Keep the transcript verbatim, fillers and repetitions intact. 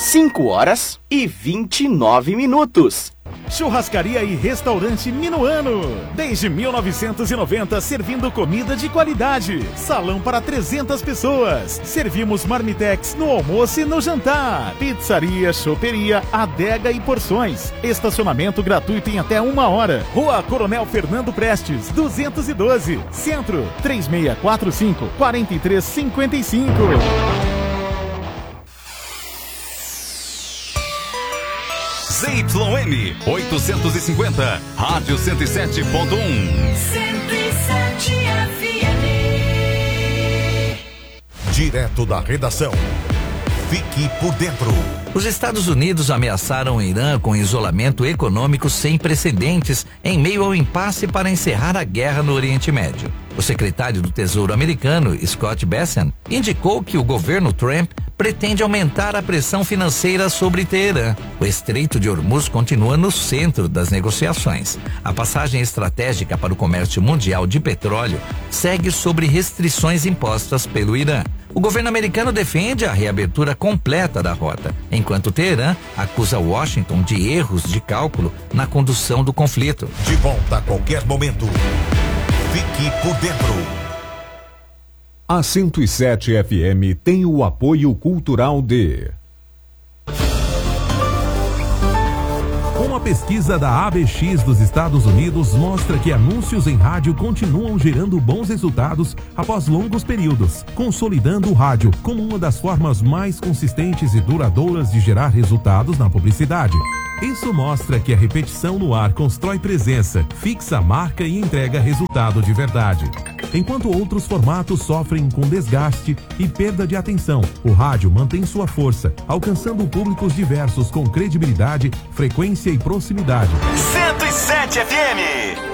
cinco horas e vinte e nove minutos. Churrascaria e Restaurante Minuano. Desde mil novecentos e noventa, servindo comida de qualidade. Salão para trezentas pessoas. Servimos marmitex no almoço e no jantar. Pizzaria, choperia, adega e porções. Estacionamento gratuito em até uma hora. Rua Coronel Fernando Prestes, duzentos e doze. Centro, três seis quatro cinco, quatro três cinco cinco. Z Y M oitocentos e cinquenta, Rádio cento e sete ponto um. cento e sete F M. Direto da redação. Fique por dentro. Os Estados Unidos ameaçaram o Irã com isolamento econômico sem precedentes em meio ao impasse para encerrar a guerra no Oriente Médio. O secretário do Tesouro americano, Scott Bessent, indicou que o governo Trump pretende aumentar a pressão financeira sobre Teherã. O Estreito de Hormuz continua no centro das negociações. A passagem estratégica para o comércio mundial de petróleo segue sobre restrições impostas pelo Irã. O governo americano defende a reabertura completa da rota, enquanto Teherã acusa Washington de erros de cálculo na condução do conflito. De volta a qualquer momento. Fique por dentro. A cento e sete F M tem o apoio cultural de... Uma pesquisa da A B X dos Estados Unidos mostra que anúncios em rádio continuam gerando bons resultados após longos períodos, consolidando o rádio como uma das formas mais consistentes e duradouras de gerar resultados na publicidade. Isso mostra que a repetição no ar constrói presença, fixa a marca e entrega resultado de verdade. Enquanto outros formatos sofrem com desgaste e perda de atenção, o rádio mantém sua força, alcançando públicos diversos com credibilidade, frequência e proximidade. cento e sete F M.